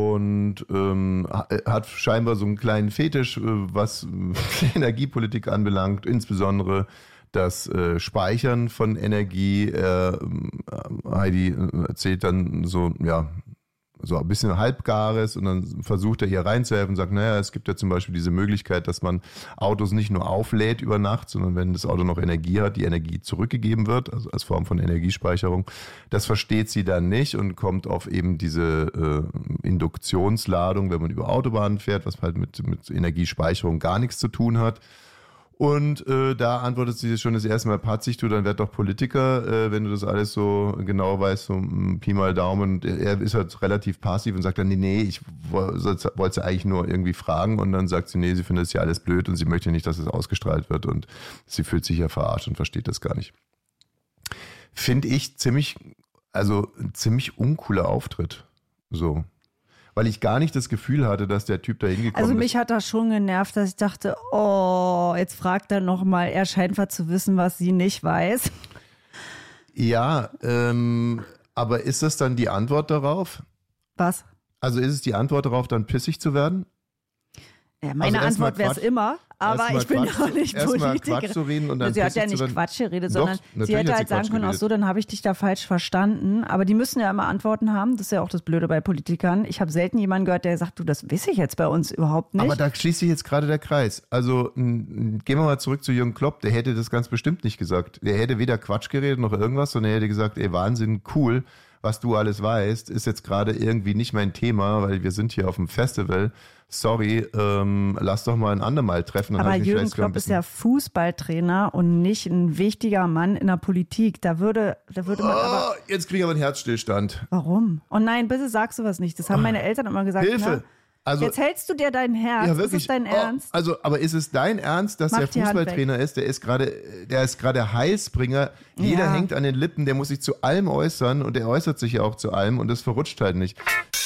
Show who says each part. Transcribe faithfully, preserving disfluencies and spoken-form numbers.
Speaker 1: und ähm, hat scheinbar so einen kleinen Fetisch, was Energiepolitik anbelangt, insbesondere das äh, Speichern von Energie. Äh, Heidi erzählt dann so, ja, so ein bisschen Halbgares und dann versucht er ihr reinzuhelfen und sagt, naja, es gibt ja zum Beispiel diese Möglichkeit, dass man Autos nicht nur auflädt über Nacht, sondern wenn das Auto noch Energie hat, die Energie zurückgegeben wird, also als Form von Energiespeicherung. Das versteht sie dann nicht und kommt auf eben diese äh, Induktionsladung, wenn man über Autobahnen fährt, was halt mit, mit Energiespeicherung gar nichts zu tun hat. Und äh, da antwortet sie schon das erste Mal patzig, du, dann werd doch Politiker, äh, wenn du das alles so genau weißt, so ein Pi mal Daumen. Und er ist halt relativ passiv und sagt dann, nee, nee, ich wollte sie eigentlich nur irgendwie fragen. Und dann sagt sie, nee, sie findet es ja alles blöd und sie möchte nicht, dass es ausgestrahlt wird. Und sie fühlt sich ja verarscht und versteht das gar nicht. Finde ich ziemlich, also ein ziemlich uncooler Auftritt. So. Weil ich gar nicht das Gefühl hatte, dass der Typ da hingekommen ist.
Speaker 2: Also mich hat das schon genervt, dass ich dachte, oh, jetzt fragt er nochmal, er scheint was zu wissen, was sie nicht weiß.
Speaker 1: Ja, ähm, aber ist das dann die Antwort darauf?
Speaker 2: Was?
Speaker 1: Also ist es die Antwort darauf, dann pissig zu werden?
Speaker 2: Ja, meine
Speaker 1: also
Speaker 2: Antwort wäre es immer, aber ich bin doch nicht Politikerin.
Speaker 1: Zu reden und dann
Speaker 2: sie hat ja nicht Quatsch geredet, sondern Doch, sie hätte halt sagen können, auch so, dann habe ich dich da falsch verstanden. Aber die müssen ja immer Antworten haben, das ist ja auch das Blöde bei Politikern. Ich habe selten jemanden gehört, der sagt, du, das weiß ich jetzt bei uns überhaupt nicht.
Speaker 1: Aber da schließt sich jetzt gerade der Kreis. Also gehen wir mal zurück zu Jürgen Klopp, der hätte das ganz bestimmt nicht gesagt. Der hätte weder Quatsch geredet noch irgendwas, sondern er hätte gesagt, ey, Wahnsinn, cool, was du alles weißt, ist jetzt gerade irgendwie nicht mein Thema, weil wir sind hier auf dem Festival. Sorry, ähm, lass doch mal ein andermal treffen. Dann
Speaker 2: aber Jürgen Klopp ist ja Fußballtrainer und nicht ein wichtiger Mann in der Politik. Da würde, da würde man
Speaker 1: oh,
Speaker 2: aber...
Speaker 1: Jetzt kriege ich aber einen Herzstillstand.
Speaker 2: Warum? Oh nein, bitte sag sowas nicht. Das haben meine Eltern immer gesagt.
Speaker 1: Hilfe!
Speaker 2: Na,
Speaker 1: also,
Speaker 2: jetzt hältst du dir dein Herz.
Speaker 1: Ja, wirklich.
Speaker 2: Ist es dein
Speaker 1: oh,
Speaker 2: Ernst?
Speaker 1: Also, aber ist es dein Ernst, dass
Speaker 2: Mach
Speaker 1: der Fußballtrainer ist? Der ist gerade, der ist gerade Heilsbringer. Jeder
Speaker 2: ja.
Speaker 1: hängt an den Lippen. Der muss sich zu allem äußern und der äußert sich ja auch zu allem und das verrutscht halt nicht.